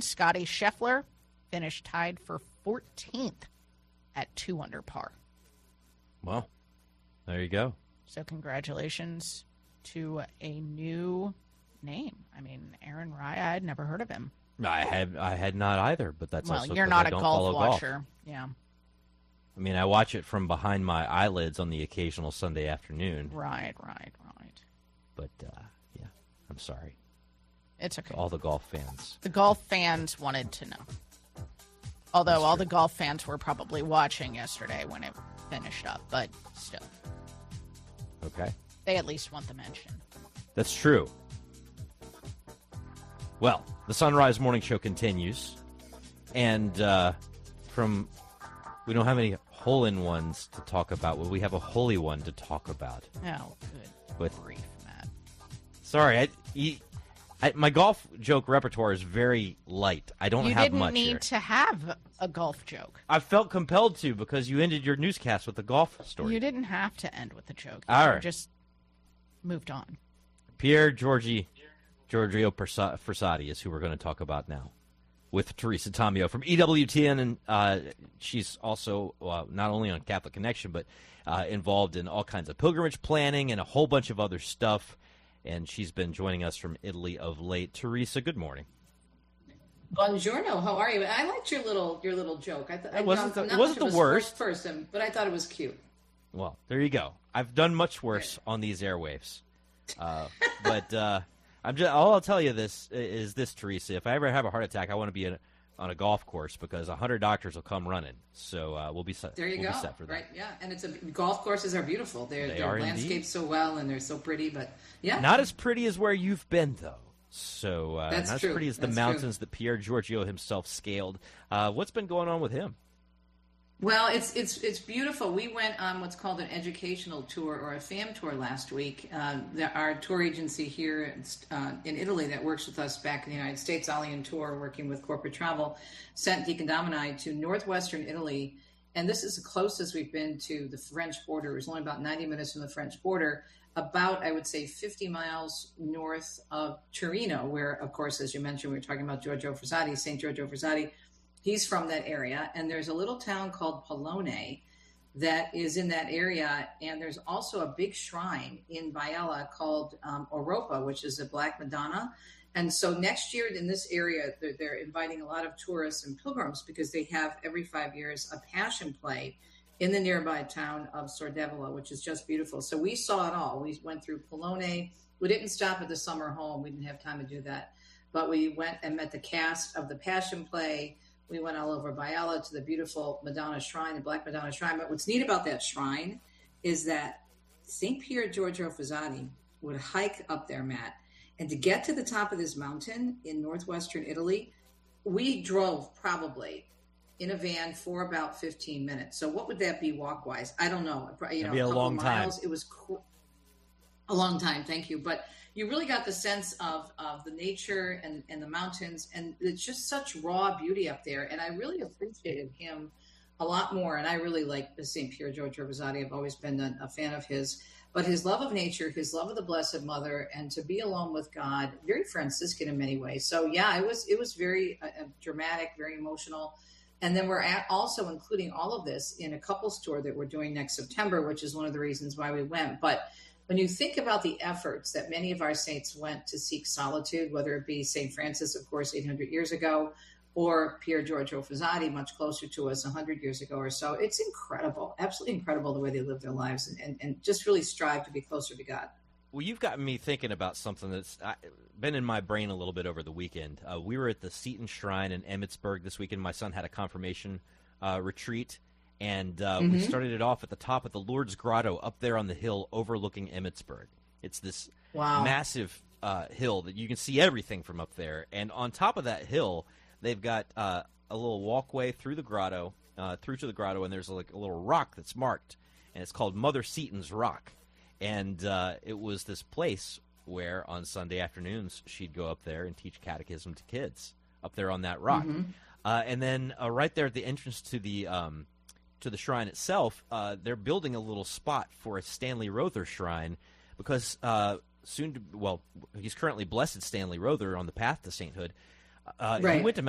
Scotty Scheffler finished tied for 14th at 2 under par. Well, there you go. So congratulations to a new name. I mean, Aaron Rai, I had never heard of him. I had not either, but that's also you're not a golf watcher. Yeah. I mean, I watch it from behind my eyelids on the occasional Sunday afternoon. Right. But, yeah, I'm sorry. It's okay. All the golf fans. The golf fans wanted to know. Although all the golf fans were probably watching yesterday when it finished up, but still. Okay. They at least want the mention. That's true. Well, the Sunrise Morning Show continues. And we don't have any hole-in-ones to talk about. Well, we have a holy one to talk about. Oh, good grief, Matt. Sorry, my golf joke repertoire is very light. I don't have much You didn't here. need to have a golf joke. I felt compelled to because you ended your newscast with a golf story. You didn't have to end with a joke. All right. Just moved on. Pier Giorgio Frassati is who we're going to talk about now with Teresa Tomeo from EWTN. And she's also not only on Catholic Connection, but involved in all kinds of pilgrimage planning and a whole bunch of other stuff. And she's been joining us from Italy of late. Teresa, good morning. Buongiorno, how are you? I liked your little joke. It wasn't the worst person, but I thought it was cute. Well, there you go. I've done much worse on these airwaves. But all I'll tell you is this, Teresa. If I ever have a heart attack, I want to be on a golf course because 100 doctors will come running. So we'll be set. There you we'll go. Be set for that. Right? Yeah, and golf courses are beautiful. They're are landscaped so well, and they're so pretty. But yeah, not as pretty as where you've been, though. So that's not true. as pretty as the mountains that Pier Giorgio himself scaled. What's been going on with him? Well, it's beautiful. We went on what's called an educational tour or a FAM tour last week. Our tour agency here in Italy that works with us back in the United States, Allian Tour, working with corporate travel, sent Deacon Domini to northwestern Italy. And this is the closest we've been to the French border. It was only about 90 minutes from the French border, about, I would say, 50 miles north of Torino, where, of course, as you mentioned, we were talking about Giorgio Frassati, St. Giorgio Frassati. He's from that area, and there's a little town called Polone that is in that area, and there's also a big shrine in Biella called Oropa, which is a Black Madonna. And so next year in this area, they're inviting a lot of tourists and pilgrims because they have every 5 years a passion play in the nearby town of Sordevola, which is just beautiful. So we saw it all. We went through Polone. We didn't stop at the summer home. We didn't have time to do that. But we went and met the cast of the passion play. We went all over Biella to the beautiful Madonna Shrine, the Black Madonna Shrine. But what's neat about that shrine is that St. Pier Giorgio Frassati would hike up there, Matt. And to get to the top of this mountain in northwestern Italy, we drove probably in a van for about 15 minutes. So what would that be walk-wise? I don't know. It'd be a long miles. time. It was a long time, thank you. But you really got the sense of the nature and the mountains, and it's just such raw beauty up there. And I really appreciated him a lot more. And I really like St. Pier Giorgio Frassati. I've always been a fan of his. But his love of nature, his love of the Blessed Mother, and to be alone with God, very Franciscan in many ways. So yeah, it was very dramatic, very emotional. And then we're also including all of this in a couples tour that we're doing next September, which is one of the reasons why we went. But when you think about the efforts that many of our saints went to seek solitude, whether it be St. Francis, of course, 800 years ago, or Pier Giorgio Frassati, much closer to us 100 years ago or so, it's incredible, absolutely incredible the way they live their lives and just really strive to be closer to God. Well, you've gotten me thinking about something that's been in my brain a little bit over the weekend. We were at the Seton Shrine in Emmitsburg this weekend. My son had a confirmation retreat, and we started it off at the top of the Lourdes Grotto up there on the hill overlooking Emmitsburg. It's this massive hill that you can see everything from up there. And on top of that hill, they've got a little walkway through the grotto, through to the grotto, and there's like a little rock that's marked, and it's called Mother Seton's Rock. And it was this place where on Sunday afternoons she'd go up there and teach catechism to kids up there on that rock. And then right there at the entrance to the shrine itself, they're building a little spot for a Stanley Rother shrine because he's currently Blessed Stanley Rother on the path to sainthood. He went to